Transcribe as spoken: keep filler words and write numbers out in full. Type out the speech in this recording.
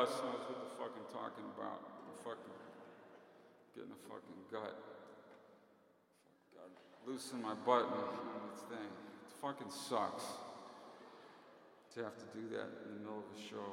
us knows what the fuck I'm talking about. I'm fucking getting a fucking gut. God, loosen my button on this thing. It fucking sucks to have to do that in the middle of a show.